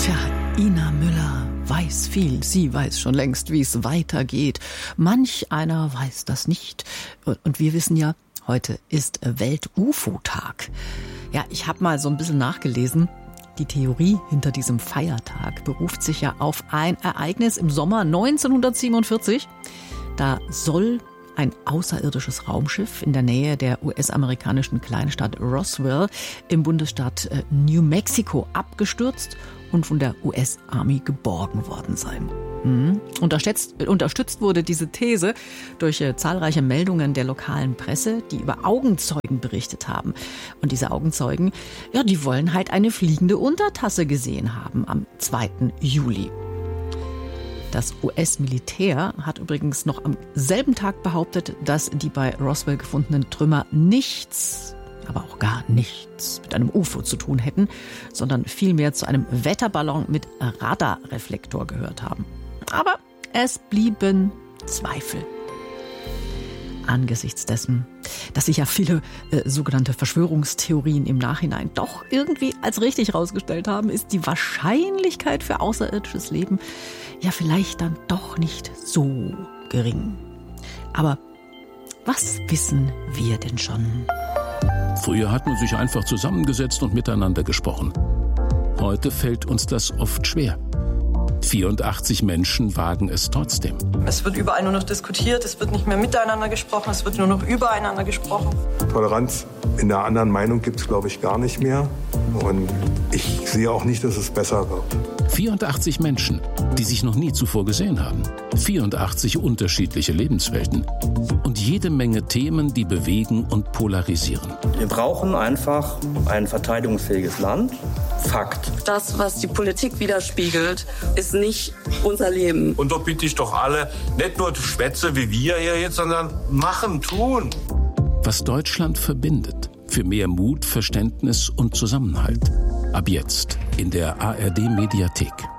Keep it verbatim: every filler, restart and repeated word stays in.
Tja, Ina Müller weiß viel. Sie weiß schon längst, wie es weitergeht. Manch einer weiß das nicht. Und wir wissen ja, heute ist Welt-U F O-Tag. Ja, ich habe mal so ein bisschen nachgelesen. Die Theorie hinter diesem Feiertag beruft sich ja auf ein Ereignis im Sommer neunzehnhundertsiebenundvierzig. Da soll ein außerirdisches Raumschiff in der Nähe der U S-amerikanischen Kleinstadt Roswell im Bundesstaat New Mexico abgestürzt und von der U S-Army geborgen worden sein. Mhm. Unterstützt, unterstützt wurde diese These durch äh, zahlreiche Meldungen der lokalen Presse, die über Augenzeugen berichtet haben. Und diese Augenzeugen, ja, die wollen halt eine fliegende Untertasse gesehen haben am zweiten Juli. Das U S-Militär hat übrigens noch am selben Tag behauptet, dass die bei Roswell gefundenen Trümmer nichts, aber auch gar nichts mit einem U F O zu tun hätten, sondern vielmehr zu einem Wetterballon mit Radarreflektor gehört haben. Aber es blieben Zweifel. Angesichts dessen, dass sich ja viele äh, sogenannte Verschwörungstheorien im Nachhinein doch irgendwie als richtig herausgestellt haben, ist die Wahrscheinlichkeit für außerirdisches Leben ja vielleicht dann doch nicht so gering. Aber was wissen wir denn schon? Früher hat man sich einfach zusammengesetzt und miteinander gesprochen. Heute fällt uns das oft schwer. vierundachtzig Menschen wagen es trotzdem. Es wird überall nur noch diskutiert, es wird nicht mehr miteinander gesprochen, es wird nur noch übereinander gesprochen. Toleranz in der anderen Meinung gibt es, glaube ich, gar nicht mehr. Und ich sehe auch nicht, dass es besser wird. vierundachtzig Menschen, die sich noch nie zuvor gesehen haben. vierundachtzig unterschiedliche Lebenswelten. Und jede Menge Themen, die bewegen und polarisieren. Wir brauchen einfach ein verteidigungsfähiges Land. Fakt. Das, was die Politik widerspiegelt, ist nicht unser Leben. Und da bitte ich doch alle, nicht nur Schwätze wie wir hier jetzt, sondern machen, tun. Was Deutschland verbindet, für mehr Mut, Verständnis und Zusammenhalt. Ab jetzt in der A R D Mediathek.